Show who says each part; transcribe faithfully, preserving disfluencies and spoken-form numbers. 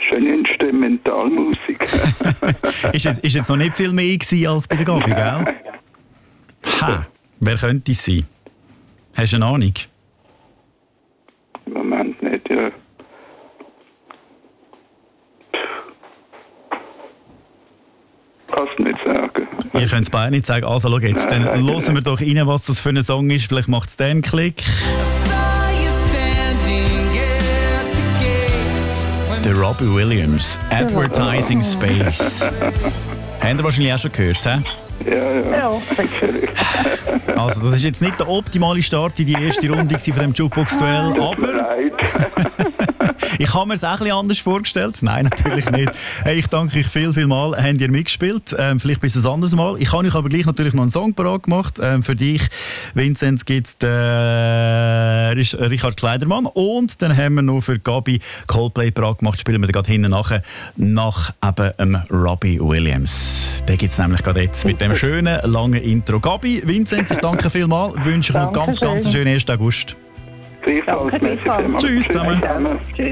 Speaker 1: schöne Instrumentalmusik.
Speaker 2: ist, jetzt, ist jetzt noch nicht viel mehr gewesen als bei der Gabi, gell? Ha, wer könnte es sein? Hast du eine Ahnung?
Speaker 1: Im Moment nicht, ja. Kannst du nicht sagen.
Speaker 2: Ihr könnt es beide nicht sagen. Also, schau jetzt, dann hören wir doch rein, was das für ein Song ist. Vielleicht macht es dann einen Klick. Der Robbie Williams, Advertising Space. Habt ihr wahrscheinlich auch schon gehört, hä?
Speaker 1: Ja, ja.
Speaker 3: Ja, sicher.
Speaker 2: Also, das ist jetzt nicht der optimale Start in die erste Runde von dem Jukebox-Duell, aber ich habe mir es auch ein bisschen anders vorgestellt. Nein, natürlich nicht. Hey, ich danke euch viel, viel mal. Habt ihr mitgespielt? Ähm, vielleicht bis ein anderes Mal. Ich habe euch aber gleich natürlich noch einen Song parat gemacht. Ähm, für dich, Vincent, gibt es den Richard Kleidermann. Und dann haben wir noch für Gabi Coldplay parat gemacht. Spielen wir dann gerade hinten nachher nach eben ähm, Robbie Williams. Den gibt es nämlich gerade jetzt mit dem schönen, langen Intro. Gabi, Vincent, ich danke vielmals. Wünsche euch noch einen ganz, ganz schönen ersten August.
Speaker 1: Gleichfalls.
Speaker 3: Danke, gleichfalls.
Speaker 2: Tschüss zusammen.
Speaker 3: Tschüss.